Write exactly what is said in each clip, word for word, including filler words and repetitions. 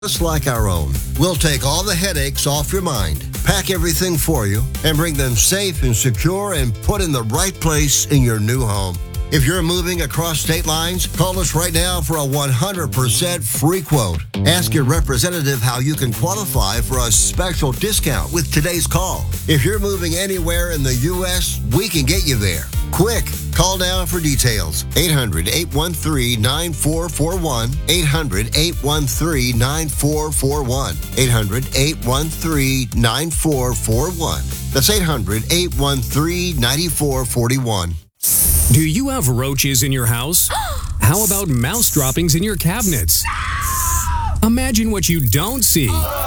Just like our own, we'll take all the headaches off your mind, pack everything for you, and bring them safe and secure and put in the right place in your new home. If you're moving across state lines, call us right now for a one hundred percent free quote. Ask your representative how you can qualify for a special discount with today's call. If you're moving anywhere in the U S, we can get you there. Quick, call now for details. eight hundred, eight one three, nine four four one. eight hundred, eight one three, nine four four one. eight hundred, eight one three, nine four four one. That's eight hundred, eight one three, nine four four one. Do you have roaches in your house? How about mouse droppings in your cabinets? Imagine what you don't see.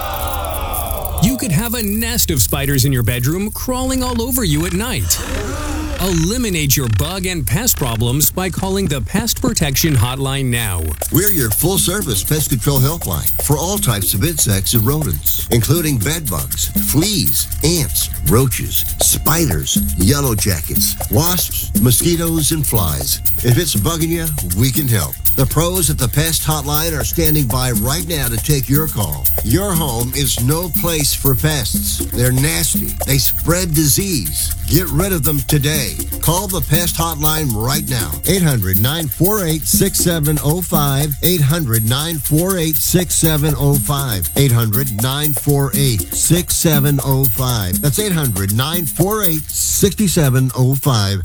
You could have a nest of spiders in your bedroom crawling all over you at night. Eliminate your bug and pest problems by calling the Pest Protection Hotline now. We're your full-service pest control helpline for all types of insects and rodents, including bed bugs, fleas, ants, roaches, spiders, yellow jackets, wasps, mosquitoes, and flies. If it's bugging you, we can help. The pros at the Pest Hotline are standing by right now to take your call. Your home is no place for pests. They're nasty. They spread disease. Get rid of them today. Call the Pest Hotline right now. eight hundred, nine four eight, six seven zero five. eight hundred, nine four eight, six seven zero five. eight hundred, nine four eight, six seven zero five. That's eight hundred, nine four eight, six seven zero five.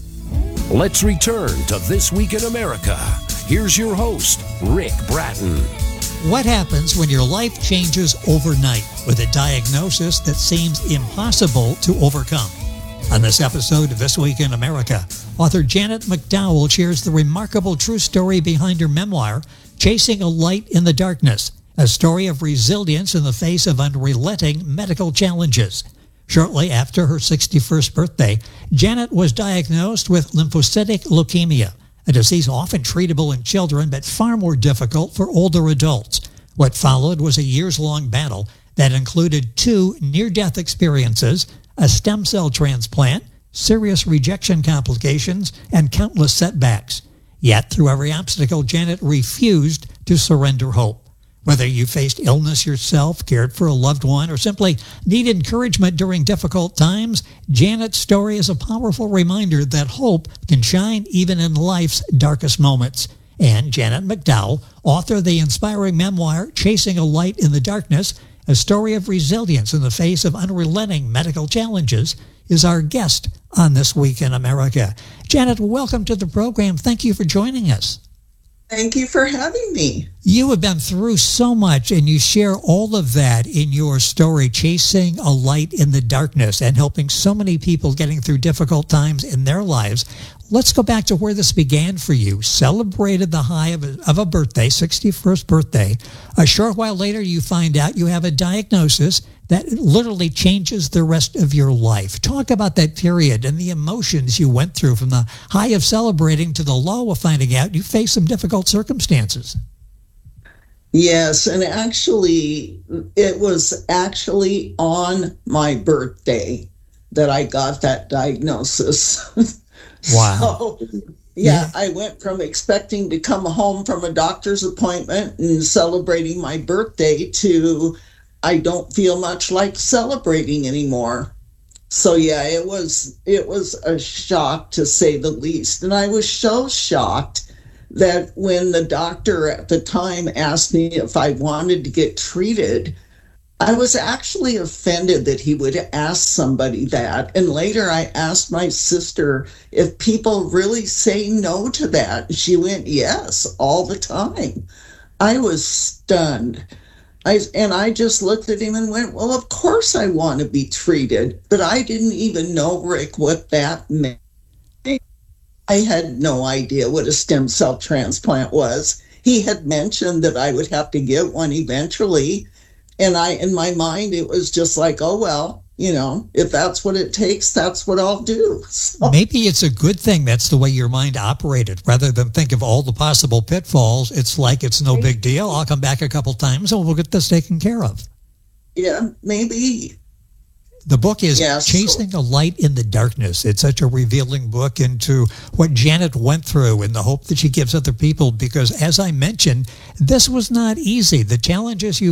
Let's return to This Week in America. Here's your host, Rick Bratton. What happens when your life changes overnight with a diagnosis that seems impossible to overcome? On this episode of This Week in America, author Janet McDowell shares the remarkable true story behind her memoir, Chasing a Light in the Darkness, a story of resilience in the face of unrelenting medical challenges. Shortly after her sixty-first birthday, Janet was diagnosed with lymphocytic leukemia, a disease often treatable in children but far more difficult for older adults. What followed was a years-long battle that included two near-death experiences, a stem cell transplant, serious rejection complications, and countless setbacks. Yet, through every obstacle, Janet refused to surrender hope. Whether you faced illness yourself, cared for a loved one, or simply need encouragement during difficult times, Janet's story is a powerful reminder that hope can shine even in life's darkest moments. And Janet McDowell, author of the inspiring memoir, Chasing a Light in the Darkness, a story of resilience in the face of unrelenting medical challenges, is our guest on This Week in America. Janet, welcome to the program. Thank you for joining us. Thank you for having me. You have been through so much, and you share all of that in your story, Chasing a Light in the Darkness, and helping so many people getting through difficult times in their lives. Let's go back to where this began for you. Celebrated the high of a, of a birthday, sixty-first birthday. A short while later, you find out you have a diagnosis that literally changes the rest of your life. Talk about that period and the emotions you went through, from the high of celebrating to the low of finding out you faced some difficult circumstances. Yes, and actually, it was actually on my birthday that I got that diagnosis. Wow. So, yeah, yeah, I went from expecting to come home from a doctor's appointment and celebrating my birthday to I don't feel much like celebrating anymore. So yeah, it was it was a shock, to say the least. And I was so shocked that when the doctor at the time asked me if I wanted to get treated, I was actually offended that he would ask somebody that. And later I asked my sister if people really say no to that. She went, yes, all the time. I was stunned. I, and I just looked at him and went, well, of course I want to be treated. But I didn't even know, Rick, what that meant. I had no idea what a stem cell transplant was. He had mentioned that I would have to get one eventually. And I, in my mind, it was just like, oh, well, you know, if that's what it takes, that's what I'll do. So, maybe it's a good thing that's the way your mind operated. Rather than think of all the possible pitfalls, it's like it's no big deal. I'll come back a couple times and we'll get this taken care of. Yeah, maybe. The book is Yes. Chasing a Light in the Darkness. It's such a revealing book into what Janet went through and the hope that she gives other people, because as I mentioned, this was not easy. The challenges you